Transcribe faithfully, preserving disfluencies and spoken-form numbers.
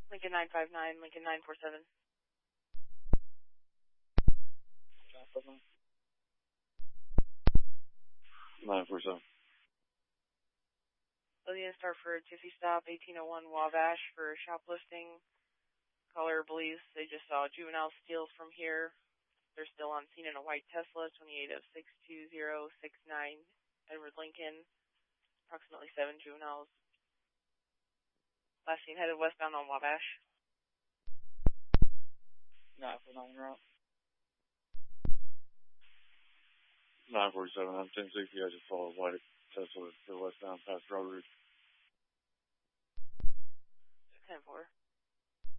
Lincoln nine five nine, Lincoln nine four seven. nine four seven. Lillian Starford, Tiffy Stop, eighteen oh one Wabash for shoplifting. Caller believes they just saw juvenile steals from here. They're still on scene in a white Tesla, twenty-eight oh six two zero six nine, Edward Lincoln. Approximately seven juveniles. Last seen headed westbound on Wabash. nine four nine route. nine four seven, I'm ten sixty, I just followed white Tesla to the westbound past Rotary. ten four.